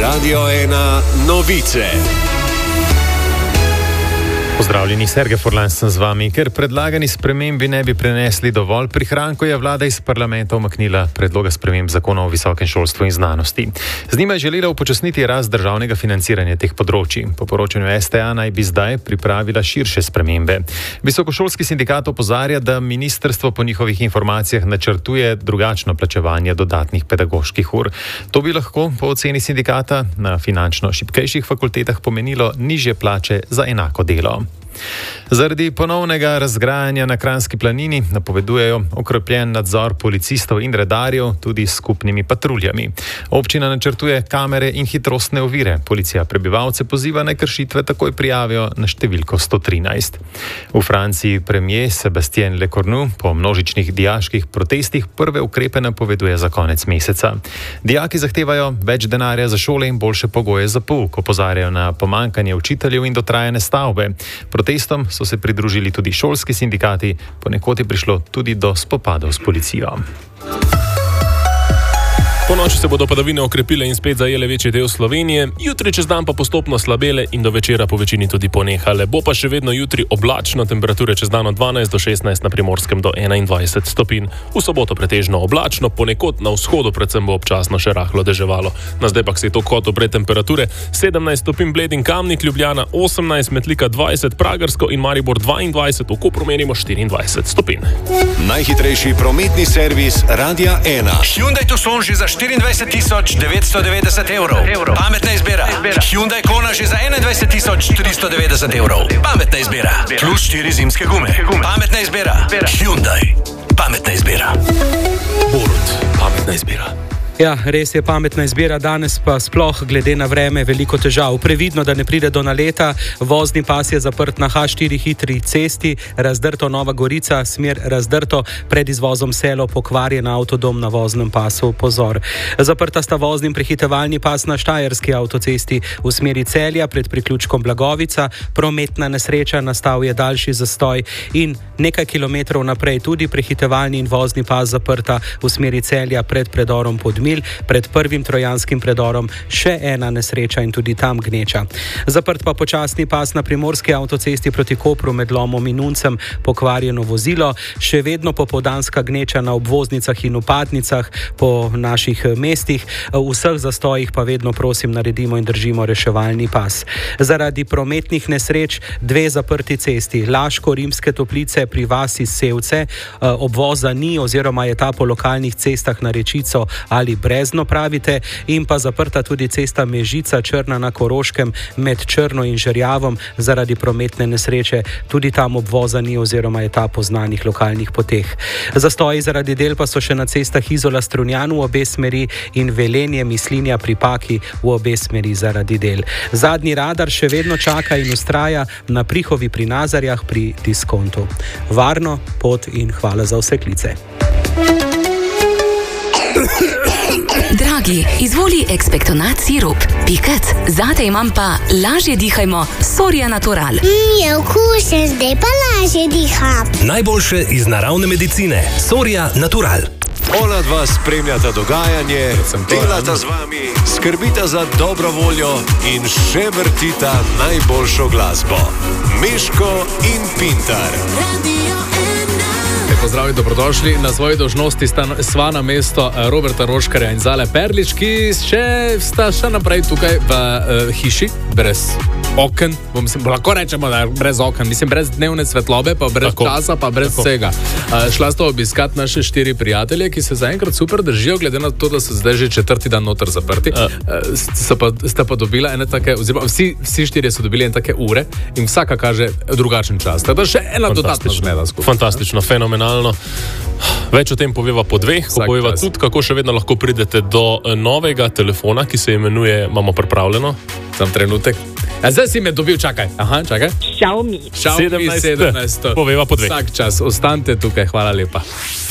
Radio 1 novice. Pozdravljeni, Sergej Furlan sem z vami. Ker predlagani spremembi ne bi prenesli dovolj prihrankov, je vlada iz parlamenta umaknila predloga sprememb zakona o visokem šolstvu in znanosti. Z njima je želela upočasniti rast državnega financiranja teh področij. Po poročanju STA naj bi zdaj pripravila širše spremembe. Visokošolski sindikat opozarja, da ministrstvo po njihovih informacijah načrtuje drugačno plačevanje dodatnih pedagoških ur. To bi lahko, po oceni sindikata, na finančno šibkejših fakultetah pomenilo nižje plače za enako delo. Zaradi ponovnega razgrajanja na Kranjski planini napovedujejo okrepljen nadzor policistov in redarjev tudi s skupnimi patruljami. Občina načrtuje kamere in hitrostne ovire. Policija prebivalce poziva, naj kršitve takoj prijavijo na številko 113. V Franciji premier Sébastien Lecornu po množičnih dijaških protestih prve ukrepe napoveduje za konec meseca. Dijaki zahtevajo več denarja za šole in boljše pogoje za pouk, opozarjajo na pomanjkanje učiteljev in dotrajane stavbe. Protestom so se pridružili tudi šolski sindikati, ponekod je prišlo tudi do spopadov s policijo. Po noči se bodo padavine okrepile in spet zajele večji del Slovenije, jutri čez dan pa postopno slabele in do večera po večini tudi ponehale. Bo pa še vedno jutri oblačno, temperature čez dan od 12 do 16, na Primorskem do 21 stopinj. V soboto pretežno oblačno, ponekod na vzhodu predvsem bo občasno še rahlo deževalo. Na zdaj pa se je to kot opred temperature: 17 stopinj Bled in Kamnik, Ljubljana 18, Metlika 20, Pragersko in Maribor 22, v Kopru merimo 24 stopinj. Najhitrejši prometni servis Radia 1. Hyundai Tucson že za 24.990 evrov. Pametna izbira. Hyundai Kona že za 21.390 evrov. Pametna izbira. Plus 4 zimske gume. Pametna izbira. Hyundai. Pametna izbira. Borut. Pametna izbira. Ja, res je pametna izbira, danes pa sploh glede na vreme veliko težav. Previdno, da ne pride do naleta, vozni pas je zaprt na H4 hitri cesti, Razdrto Nova Gorica, smer Razdrto, pred izvozom Selo, pokvarjen avtodom na voznem pasu, pozor. Zaprta sta vozni in prehitevalni pas na Štajerski avtocesti v smeri Celja pred priključkom Blagovica, prometna nesreča, nastal je daljši zastoj in nekaj kilometrov naprej tudi prehitevalni in vozni pas zaprta v smeri Celja pred predorom Podmil, pred prvim trojanskim predorom še ena nesreča in tudi tam gneča. Zaprt pa počasni pas na Primorski avtocesti proti Kopru med Lomom in Uncem, pokvarjeno vozilo, še vedno popoldanska gneča na obvoznicah in vpadnicah po naših mestih, v vseh zastojih pa vedno prosim naredimo in držimo reševalni pas. Zaradi prometnih nesreč dve zaprti cesti, Laško-Rimske Toplice pri vasi Sevce, obvoza ni oziroma je ta po lokalnih cestah na Rečico ali Brezno pravite, in pa zaprta tudi cesta Mežica Črna na Koroškem med Črno in Žerjavom zaradi prometne nesreče, tudi tam obvoza ni oziroma je ta po znanih lokalnih poteh. Zastoji zaradi del pa so še na cestah Izola Strunjan v obe smeri in Velenje Mislinja pri Paki v obe smeri zaradi del. Zadnji radar še vedno čaka in ustraja na Prihovi pri Nazarjah pri Diskontu. Varno pot in hvala za vse klice. Dragi, izvoli Expectonat sirup. Piket, zate imam pa lažje dihajmo Soria Natural. Je okusen, zdaj pa lažje diham. Najboljše iz naravne medicine. Soria Natural. Ona dva spremljata dogajanje, delata z vami, skrbita za dobro voljo in še vrtita najboljšo glasbo. Miško in Pintar. Pozdravi, dobrodošli. Na svoji dolžnosti sva na mesto Roberta Roškarja in Zale Perlič, ki sta še naprej tukaj v hiši, brez oken. Lahko rečemo, da brez oken, brez dnevne svetlobe, pa brez časa, pa brez vsega. Šla sta obiskat naše 4 prijatelje, ki se zaenkrat super držijo, glede na to, da so zdaj že 4. dan noter zaprti. Sta pa dobila ene take, oziroma vsi 4 so dobili ene take ure in vsaka kaže drugačen čas. Tako da še ena dodatna zmeda skupaj. Fantastično, fenomenalno. Več o tem poveva po dveh, ko poveva tudi, kako še vedno lahko pridete do novega telefona, ki se imenuje, imamo pripravljeno. Sam trenutek. Zdaj si me dobil, čakaj. Aha, čakaj. Xiaomi 17. Poveva po dveh. Vsak čas, ostanite tukaj, hvala lepa.